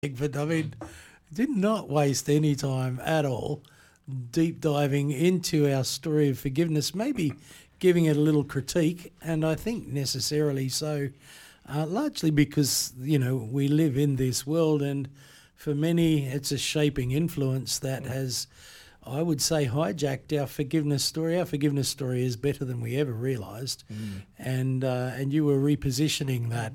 but I mean, did not waste any time at all deep diving into our story of forgiveness, maybe giving it a little critique, and I think necessarily so, largely because, we live in this world, and for many it's a shaping influence that has, I would say, hijacked our forgiveness story. Our forgiveness story is better than we ever realised, and you were repositioning that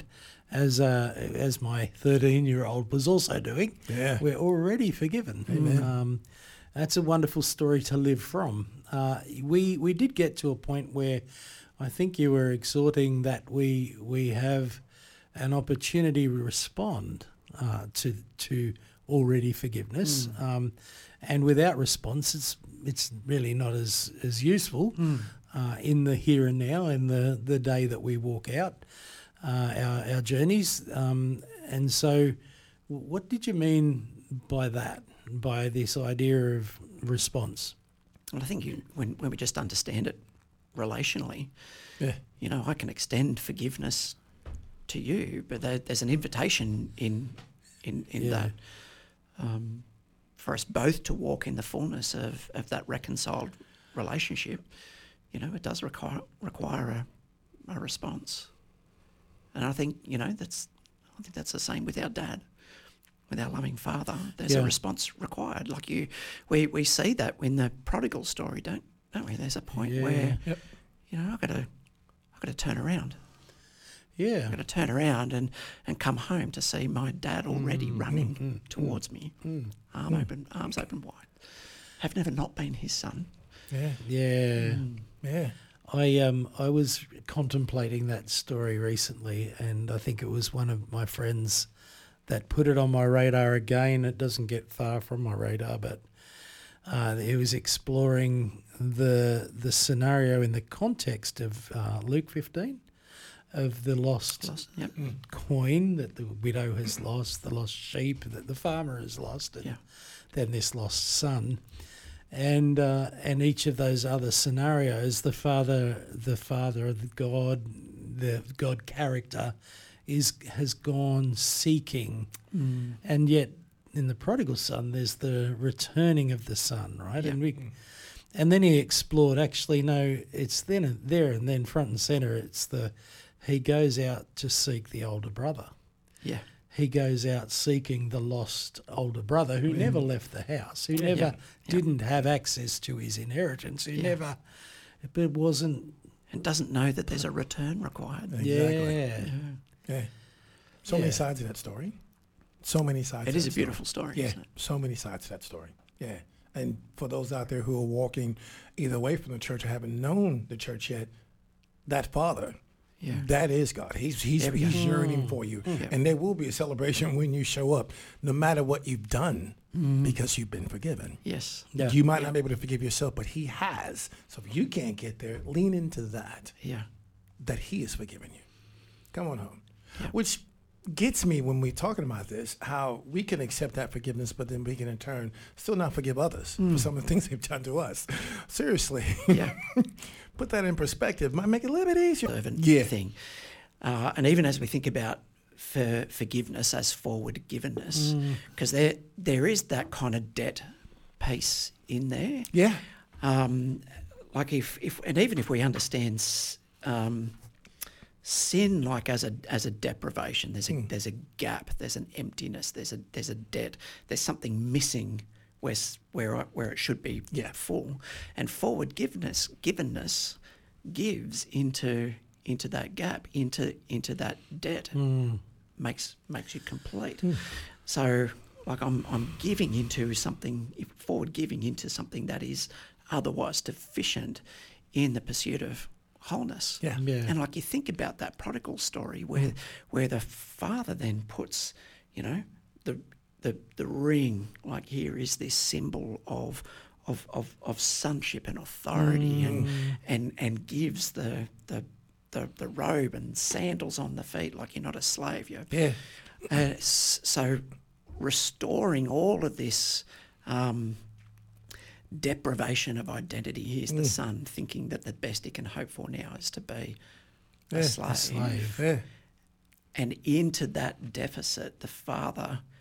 as my 13-year-old was also doing. Yeah. We're already forgiven. Amen. That's a wonderful story to live from. We did get to a point where I think you were exhorting that we have an opportunity to respond to already forgiveness, and without response, it's really not as useful in the here and now, in the day that we walk out our journeys. And so, what did you mean by that? By this idea of response? Well, I think when we just understand it relationally, Yeah. I can extend forgiveness to you, but there's an invitation in that for us both to walk in the fullness of that reconciled relationship. It does require a response, and I think that's the same with our dad. With our loving Father, there's a response required. Like we see that in the prodigal story, don't we? There's a point where I've got to turn around. Yeah, I've got to turn around and come home to see my dad already running towards me, arms open wide. Have never not been his son. Yeah. I was contemplating that story recently, and I think it was one of my friends that put it on my radar again. It doesn't get far from my radar, but he was exploring the scenario in the context of Luke 15, of the lost coin that the widow has lost, the lost sheep that the farmer has lost, and then this lost son. And each of those other scenarios, the father of the God character has gone seeking, and yet in the prodigal son there's the returning of the son, right? And then he explored, actually no, it's then and there and then front and center. It's he goes out to seek the older brother. Yeah. He goes out seeking the lost older brother who never left the house, who never didn't have access to his inheritance, who never, but wasn't, and doesn't know that there's a return required. Exactly. Yeah. So many sides of that story. So many sides. It is a beautiful story. Yeah. Isn't it? So many sides to that story. Yeah. And for those out there who are walking either away from the church or haven't known the church yet, that Father, that is God. He's yearning for you. And there will be a celebration when you show up, no matter what you've done, because you've been forgiven. Yes. Yeah. You might not be able to forgive yourself, but He has. So if you can't get there, lean into that. Yeah. That He has forgiven you. Come on home. Yeah. Which gets me when we're talking about this, how we can accept that forgiveness, but then we can in turn still not forgive others for some of the things they've done to us. Seriously. Yeah. Put that in perspective. Might make it a little bit easier. Thing. And even as we think about forgiveness as forward givenness, because there is that kind of debt piece in there. Yeah. Like even if we understand sin like as a deprivation, there's a gap, there's an emptiness, there's a debt, there's something missing where it should be full, and forward givenness gives into that gap, into that debt, makes you complete. So like I'm giving into something, forward giving into something that is otherwise deficient in the pursuit of wholeness. Yeah. And like you think about that prodigal story where the father then puts, the ring, like here is this symbol of sonship and authority, and gives the robe and sandals on the feet, like you're not a slave. So restoring all of this deprivation of identity. Here's the son thinking that the best he can hope for now is to be a slave. Yeah. And into that deficit, the father